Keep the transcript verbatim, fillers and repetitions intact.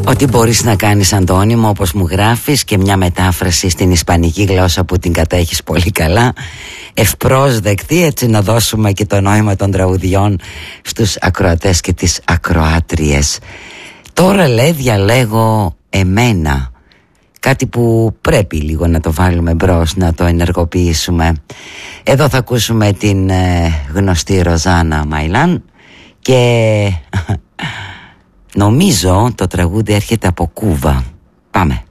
Ό,τι μπορείς να κάνεις, Αντώνη μου, όπως μου γράφεις, και μια μετάφραση στην ισπανική γλώσσα που την κατέχεις πολύ καλά, ευπρόσδεκτη, έτσι να δώσουμε και το νόημα των τραγουδιών στους ακροατές και τις ακροάτριες. Τώρα, λέει, διαλέγω εμένα, κάτι που πρέπει λίγο να το βάλουμε μπρος, να το ενεργοποιήσουμε. Εδώ θα ακούσουμε την ε, γνωστή Ροζάνα Μαϊλάν και νομίζω το τραγούδι έρχεται από Κούβα. Πάμε.